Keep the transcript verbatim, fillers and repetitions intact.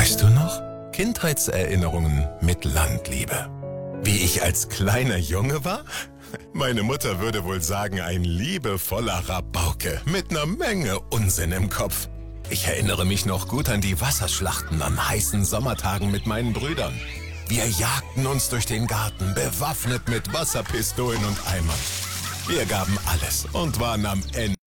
Weißt du noch? Kindheitserinnerungen mit Landliebe. Wie ich als kleiner Junge war? Meine Mutter würde wohl sagen, ein liebevoller Rabauke mit einer Menge Unsinn im Kopf. Ich erinnere mich noch gut an die Wasserschlachten an heißen Sommertagen mit meinen Brüdern. Wir jagten uns durch den Garten, bewaffnet mit Wasserpistolen und Eimern. Wir gaben alles und waren am Ende